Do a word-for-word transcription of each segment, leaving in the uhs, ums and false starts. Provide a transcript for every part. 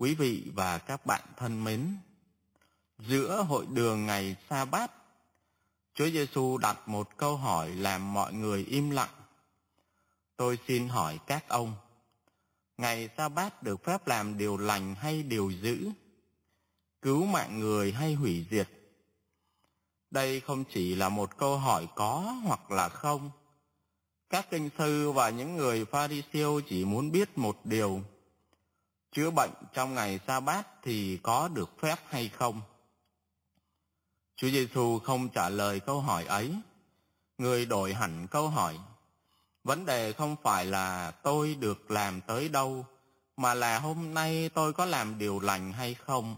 Quý vị và các bạn thân mến, giữa hội đường ngày Sa-bát, Chúa Giêsu đặt một câu hỏi làm mọi người im lặng. Tôi xin hỏi các ông, ngày Sa-bát được phép làm điều lành hay điều dữ, cứu mạng người hay hủy diệt? Đây không chỉ là một câu hỏi có hoặc là không. Các kinh sư và những người Pha-ri-siêu chỉ muốn biết một điều: chữa bệnh trong ngày Sa-bát thì có được phép hay không? Chúa Giêsu không trả lời câu hỏi ấy. Người đổi hẳn câu hỏi. Vấn đề không phải là tôi được làm tới đâu, mà là hôm nay tôi có làm điều lành hay không.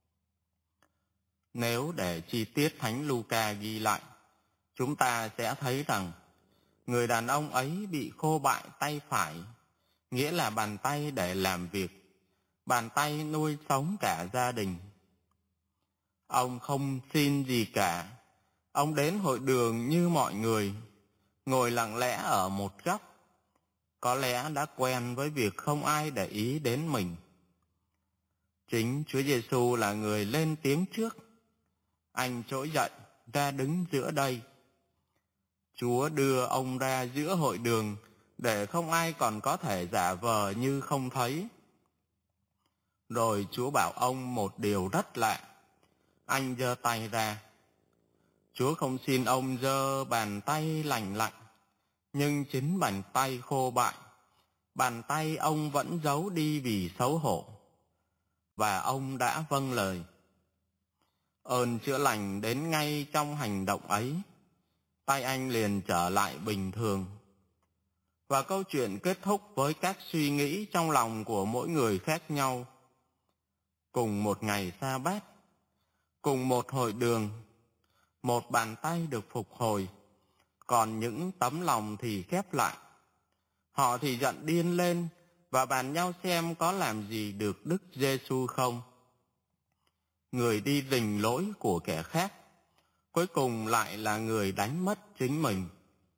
Nếu để chi tiết Thánh Luca ghi lại, chúng ta sẽ thấy rằng người đàn ông ấy bị khô bại tay phải, nghĩa là bàn tay để làm việc, bàn tay nuôi sống cả gia đình. Ông không xin gì cả. Ông đến hội đường như mọi người, ngồi lặng lẽ ở một góc. Có lẽ đã quen với việc không ai để ý đến mình. Chính Chúa Giêsu là người lên tiếng trước. Anh trỗi dậy, ra đứng giữa đây. Chúa đưa ông ra giữa hội đường để không ai còn có thể giả vờ như không thấy. Rồi Chúa bảo ông một điều rất lạ. Anh giơ tay ra. Chúa không xin ông giơ bàn tay lành lặn, nhưng chính bàn tay khô bại, bàn tay ông vẫn giấu đi vì xấu hổ. Và ông đã vâng lời. Ơn chữa lành đến ngay trong hành động ấy. Tay anh liền trở lại bình thường. Và câu chuyện kết thúc với các suy nghĩ trong lòng của mỗi người khác nhau. Cùng một ngày Sa-bát, cùng một hội đường, một bàn tay được phục hồi, còn những tấm lòng thì khép lại. Họ thì giận điên lên và bàn nhau xem có làm gì được Đức Giêsu không. Người đi rình lỗi của kẻ khác, cuối cùng lại là người đánh mất chính mình.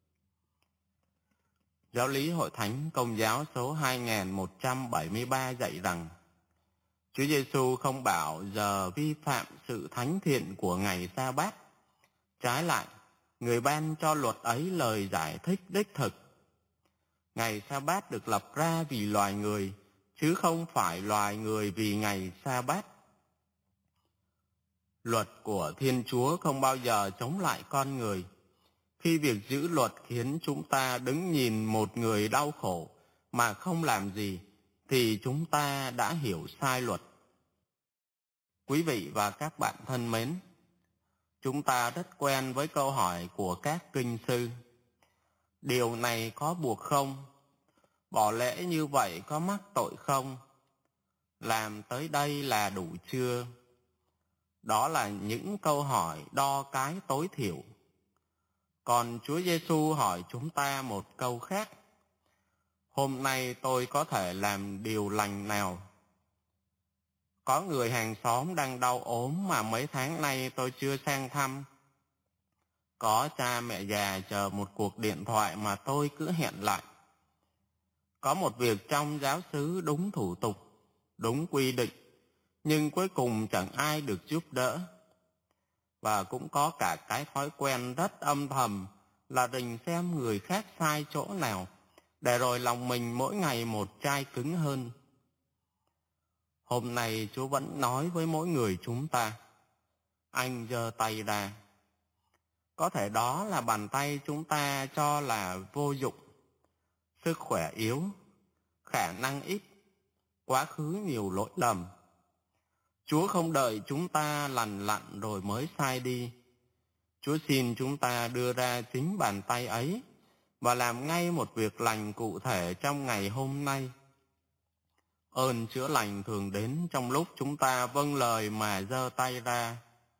Giáo lý Hội Thánh Công giáo số hai nghìn một trăm bảy mươi ba dạy rằng Chúa Giêsu không bảo giờ vi phạm sự thánh thiện của ngày Sa-bát. Trái lại, người ban cho luật ấy lời giải thích đích thực. Ngày Sa-bát được lập ra vì loài người, chứ không phải loài người vì ngày Sa-bát. Luật của Thiên Chúa không bao giờ chống lại con người. Khi việc giữ luật khiến chúng ta đứng nhìn một người đau khổ mà không làm gì, thì chúng ta đã hiểu sai luật. Quý vị và các bạn thân mến, chúng ta rất quen với câu hỏi của các kinh sư. Điều này có buộc không? Bỏ lễ như vậy có mắc tội không? Làm tới đây là đủ chưa? Đó là những câu hỏi đo cái tối thiểu. Còn Chúa Giêsu hỏi chúng ta một câu khác. Hôm nay tôi có thể làm điều lành nào? Có người hàng xóm đang đau ốm mà mấy tháng nay tôi chưa sang thăm. Có cha mẹ già chờ một cuộc điện thoại mà tôi cứ hẹn lại. Có một việc trong giáo xứ đúng thủ tục, đúng quy định, nhưng cuối cùng chẳng ai được giúp đỡ. Và cũng có cả cái thói quen rất âm thầm là rình xem người khác sai chỗ nào, để rồi lòng mình mỗi ngày một chai cứng hơn. Hôm nay Chúa vẫn nói với mỗi người chúng ta. Anh giơ tay ra. Có thể đó là bàn tay chúng ta cho là vô dụng, sức khỏe yếu, khả năng ít, quá khứ nhiều lỗi lầm. Chúa không đợi chúng ta lành lặn rồi mới sai đi. Chúa xin chúng ta đưa ra chính bàn tay ấy và làm ngay một việc lành cụ thể trong ngày hôm nay. Ơn chữa lành thường đến trong lúc chúng ta vâng lời mà giơ tay ra.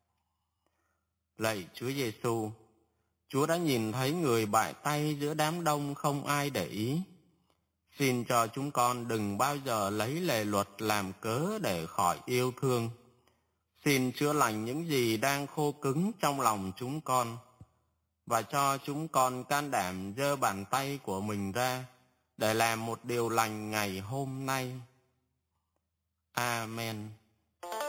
Lạy Chúa Giêsu, Chúa đã nhìn thấy người bại tay giữa đám đông không ai để ý. Xin cho chúng con đừng bao giờ lấy lề luật làm cớ để khỏi yêu thương. Xin chữa lành những gì đang khô cứng trong lòng chúng con, và cho chúng con can đảm giơ bàn tay của mình ra để làm một điều lành ngày hôm nay. Amen.